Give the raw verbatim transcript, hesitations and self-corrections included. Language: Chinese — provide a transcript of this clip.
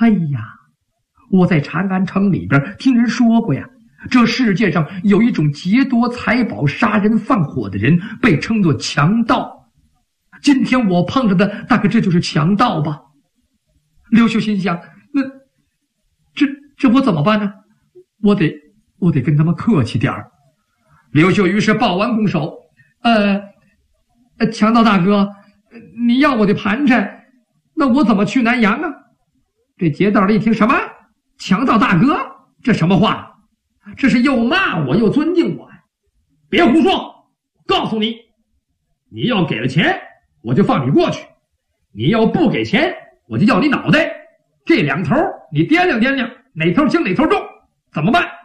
哎呀，我在长安城里边听人说过呀，这世界上有一种劫夺财宝、杀人放火的人，被称作强盗。今天我碰着的大概这就是强盗吧。刘秀心想，那这这我怎么办呢？我得我得跟他们客气点儿。刘秀于是报完拱手，呃，呃，强盗大哥，你要我的盘缠，那我怎么去南阳啊？这劫道的一听，什么强盗大哥，这什么话？这是又骂我又尊敬我。别胡说，告诉你，你要给了钱我就放你过去，你要不给钱我就要你脑袋。这两头你掂量掂量，哪头轻哪头重，怎么办？